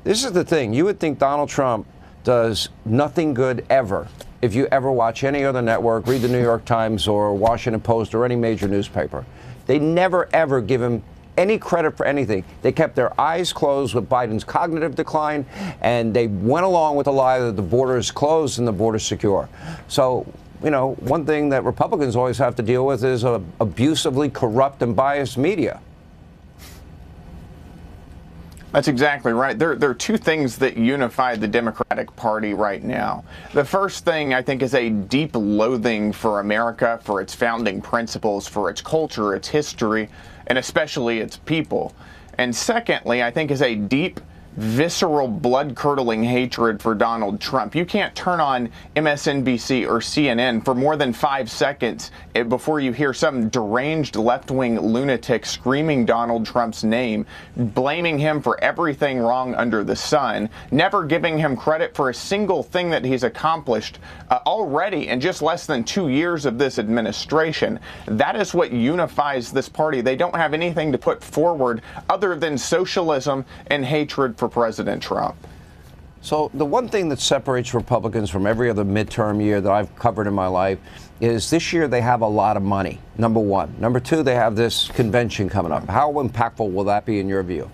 This is the thing. You would think Donald Trump does nothing good ever if you ever watch any other network, read the New York Times or Washington Post or any major newspaper. They never, ever give him any credit for anything. They kept their eyes closed with Biden's cognitive decline, and they went along with the lie that the border is closed and the border is secure. So, you know, one thing that Republicans always have to deal with is abusively corrupt and biased media. That's exactly right. There are two things that unify the Democratic Party right now. The first thing, I think, is a deep loathing for America, for its founding principles, for its culture, its history, and especially its people. And secondly, I think, is a deep, visceral, blood-curdling hatred for Donald Trump. You can't turn on MSNBC or CNN for more than 5 seconds before you hear some deranged left-wing lunatic screaming Donald Trump's name, blaming him for everything wrong under the sun, never giving him credit for a single thing that he's accomplished already in just less than 2 years of this administration. That is what unifies this party. They don't have anything to put forward other than socialism and hatred for President Trump. So the one thing that separates Republicans from every other midterm year that I've covered in my life is this year they have a lot of money, number one. Number two, they have this convention coming up. How impactful will that be in your view?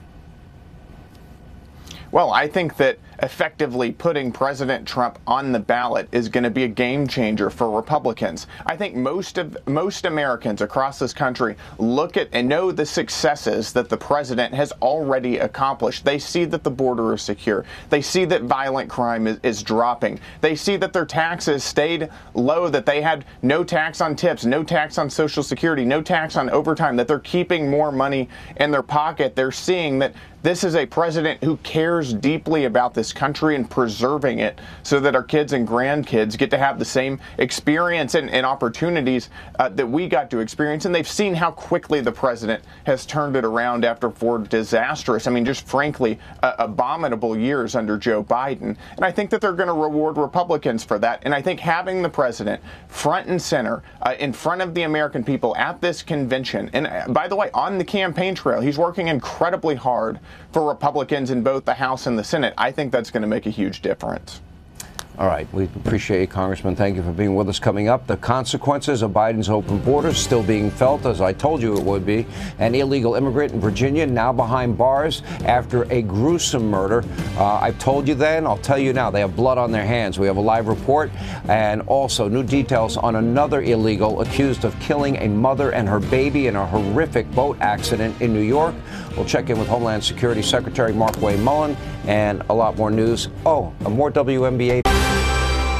Well, I think that effectively putting President Trump on the ballot is going to be a game changer for Republicans. I think most Americans across this country look at and know the successes that the president has already accomplished. They see that the border is secure. They see that violent crime is dropping. They see that their taxes stayed low, that they had no tax on tips, no tax on Social Security, no tax on overtime, that they're keeping more money in their pocket. They're seeing that this is a president who cares deeply about this country and preserving it so that our kids and grandkids get to have the same experience and opportunities that we got to experience. And they've seen how quickly the president has turned it around after 4 disastrous, I mean, just frankly, abominable years under Joe Biden. And I think that they're going to reward Republicans for that. And I think having the president front and center in front of the American people at this convention, and by the way, on the campaign trail, he's working incredibly hard for Republicans in both the House and the Senate. I think that's going to make a huge difference. All right. We appreciate it, Congressman. Thank you for being with us. Coming up, the consequences of Biden's open borders still being felt, as I told you it would be. An illegal immigrant in Virginia now behind bars after a gruesome murder. I've told you then, I'll tell you now, they have blood on their hands. We have a live report and also new details on another illegal accused of killing a mother and her baby in a horrific boat accident in New York. We'll check in with Homeland Security Secretary Markwayne Mullin and a lot more news. Oh, and more WNBA.